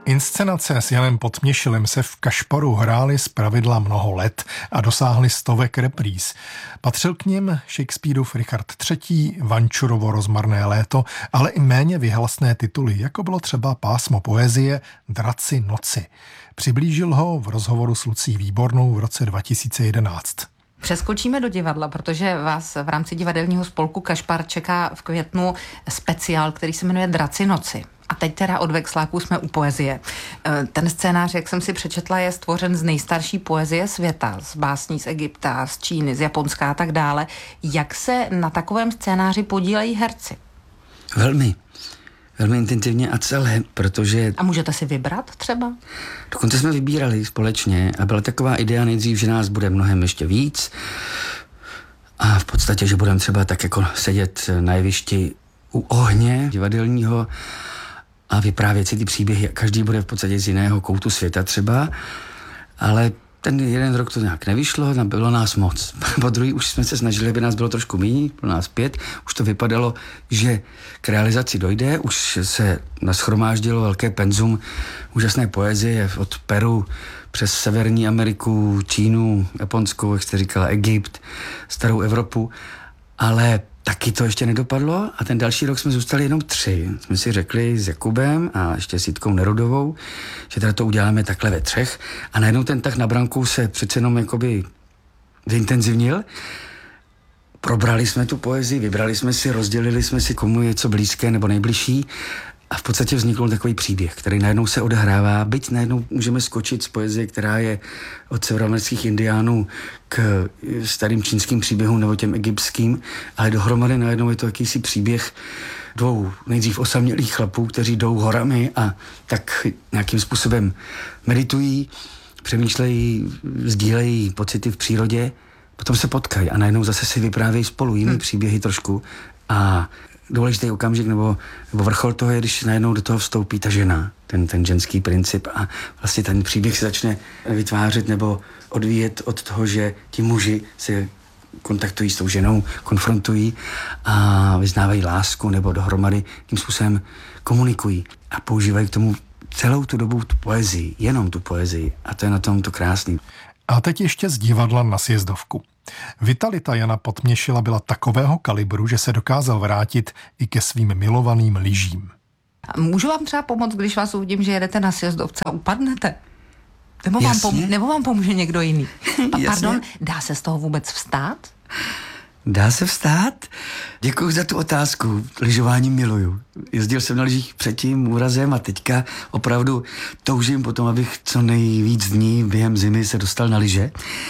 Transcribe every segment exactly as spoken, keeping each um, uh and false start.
Inscenace s Janem Podměšilem se v Kašparu hrály zpravidla mnoho let a dosáhly stovek repríz. Patřil k nim Shakespeareův Richard třetí, Vančurovo Rozmarné léto, ale i méně vyhlasné tituly, jako bylo třeba pásmo poezie Draci noci. Přiblížil ho v rozhovoru s Lucí Výbornou v roce dva tisíce jedenáct. Přeskočíme do divadla, protože vás v rámci divadelního spolku Kašpar čeká v květnu speciál, který se jmenuje Draci noci. A teď teda od Vexláků jsme u poezie. Ten scénář, jak jsem si přečetla, je stvořen z nejstarší poezie světa, z básní z Egypta, z Číny, z Japonska a tak dále. Jak se na takovém scénáři podílejí herci? Velmi. Velmi intenzivně a celé, protože... A můžete si vybrat třeba? Dokonce jsme vybírali společně a byla taková idea nejdřív, že nás bude mnohem ještě víc a v podstatě, že budeme třeba tak jako sedět na jevišti u ohně divadelního a vyprávět si ty příběhy. Každý bude v podstatě z jiného koutu světa třeba, ale ten jeden rok to nějak nevyšlo, tam bylo nás moc. Po druhý už jsme se snažili, aby nás bylo trošku méně, bylo nás pět, už to vypadalo, že k realizaci dojde, už se nashromáždilo velké penzum úžasné poezie od Peru přes Severní Ameriku, Čínu, Japonskou, jak jste říkala, Egypt, starou Evropu, ale taky to ještě nedopadlo a ten další rok jsme zůstali jenom tři. Jsme si řekli s Jakubem a ještě s Jitkou Nerudovou, že teda to uděláme takhle ve třech a najednou ten tah na branku se přece jenom jakoby zintenzivnil. Probrali jsme tu poezii, vybrali jsme si, rozdělili jsme si, komu je co blízké nebo nejbližší a v podstatě vznikl takový příběh, který najednou se odehrává, byť najednou můžeme skočit z poezie, která je od severoamerických indiánů k starým čínským příběhům nebo těm egyptským, ale dohromady najednou je to jakýsi příběh dvou nejdřív osamělých chlapů, kteří jdou horami a tak nějakým způsobem meditují, přemýšlejí, sdílejí pocity v přírodě, potom se potkají a najednou zase si vyprávějí spolu jiný hmm. příběhy trošku a důležitý okamžik nebo, nebo vrchol toho je, když najednou do toho vstoupí ta žena, ten, ten ženský princip a vlastně ten příběh se začne vytvářet nebo odvíjet od toho, že ti muži se kontaktují s tou ženou, konfrontují a vyznávají lásku nebo dohromady tím způsobem komunikují a používají k tomu celou tu dobu tu poezii, jenom tu poezii a to je na tom to krásný. A teď ještě z divadla na sjezdovku. Vitalita Jana Podměšila byla takového kalibru, že se dokázal vrátit i ke svým milovaným lyžím. Můžu vám třeba pomoct, když vás uvidím, že jedete na sjezdovce a upadnete? Nebo vám, pom- nebo vám pomůže někdo jiný? Pa- pardon, dá se z toho vůbec vstát? Dá se vstát? Děkuji za tu otázku. Lyžování miluju. Jezdil jsem na lyžích předtím úrazem a teďka opravdu toužím potom, abych co nejvíc dní během zimy se dostal na lyže.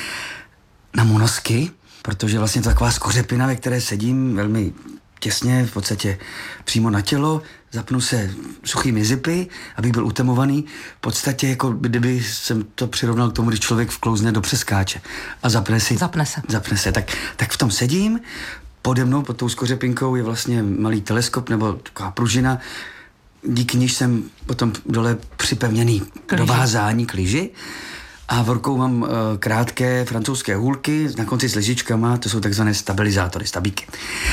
Na monosky, protože vlastně to taková skořepina, ve které sedím velmi těsně, v podstatě přímo na tělo, zapnu se suchými zipy, abych byl utemovaný. V podstatě jako kdyby jsem to přirovnal k tomu, když člověk vklouzne do přeskáče a zapne si. Zapne se. Zapne se. Tak, tak v tom sedím, pode mnou pod tou skořepinkou je vlastně malý teleskop nebo taková pružina, díky níž jsem potom dole připevněný do vázání k lyži. A v rukou mám uh, krátké francouzské hůlky, na konci s lyžičkama, to jsou takzvané stabilizátory, stabíky.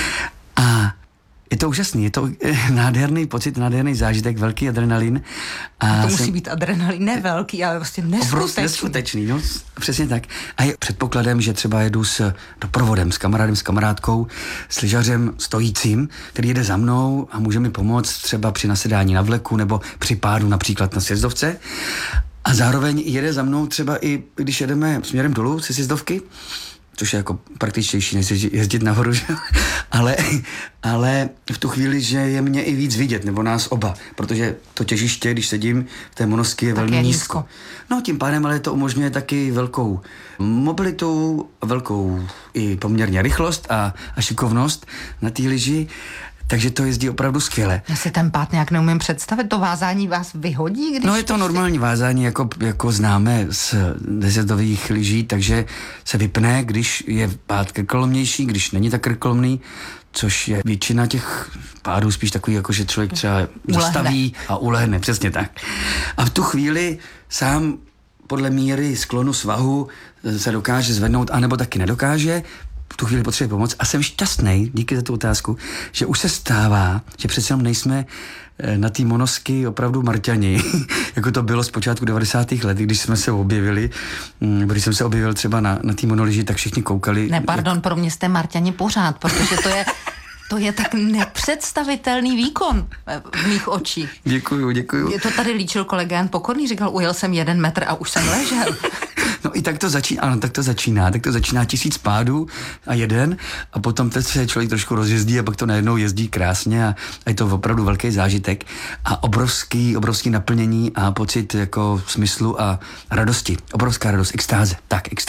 A je to úžasný, je to nádherný pocit, nádherný zážitek, velký adrenalin. A to musí jsem... být adrenalin, ne velký, ale prostě neskutečný. Neskutečný, no, přesně tak. A je předpokladem, že třeba jedu s doprovodem, s kamarádem, s kamarádkou, s lyžařem stojícím, který jede za mnou a může mi pomoct třeba při nasedání na vleku nebo při pádu například na sjezdovce. A zároveň jede za mnou třeba i, když jedeme směrem dolů se sjezdovky, což je jako praktičtější, než jezdit nahoru, že? ale, ale v tu chvíli, že je mě i víc vidět, nebo nás oba, protože to těžiště, když sedím v té monosky, je tak velmi je nízko. nízko. No tím pádem, ale to umožňuje taky velkou mobilitu, velkou i poměrně rychlost a, a šikovnost na té lyži. Takže to jezdí opravdu skvěle. Já si ten pád nějak neumím představit, to vázání vás vyhodí? Když no je to normální vázání, jako, jako známe z desetových lyží, takže se vypne, když je pád krkolomnější, když není tak krkolomný, což je většina těch pádů spíš takový, jako že člověk třeba ulehne. Zastaví a ulehne, přesně tak. A v tu chvíli sám podle míry sklonu svahu se dokáže zvednout, anebo taky nedokáže. v tu chvíli potřebuje pomoc a jsem šťastný, díky za tu otázku, že už se stává, že přece jenom nejsme na té monosky opravdu Marťani, jako to bylo z počátku devadesátých let, když jsme se objevili, když jsem se objevil třeba na, na té monoliži, tak všichni koukali. Ne, pardon, jak... pro mě jste Marťani pořád, protože to je To je tak nepředstavitelný výkon v mých očích. Děkuju, děkuju. Je to tady líčil kolega Jan Pokorný, říkal, ujel jsem jeden metr a už jsem ležel. No i tak to začíná, ano, tak to začíná, tak to začíná tisíc pádů a jeden a potom teď se člověk trošku rozjezdí a pak to najednou jezdí krásně a, a je to opravdu velký zážitek a obrovský, obrovský naplnění a pocit jako smyslu a radosti. Obrovská radost, extáze, tak, extáze.